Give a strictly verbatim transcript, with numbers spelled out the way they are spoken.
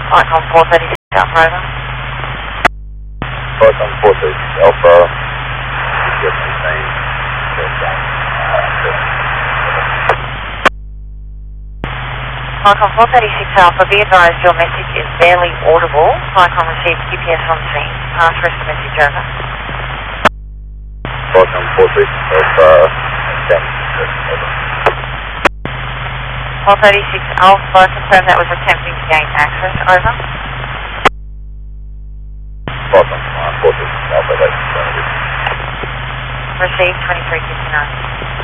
Icon four thirty-six Alpha, over. Icon four thirty-six Alpha, G P S maintained, Icon four thirty-six Alpha, be advised your message is barely audible. Icon received G P S on scene. Pass rest of message over. Icon four thirty-six Alpha, maintained, over. four thirty-six Alpha, confirm that was attempting to gain access, over. Icon four thirty-six Alpha, that's Received twenty-three fifty-nine.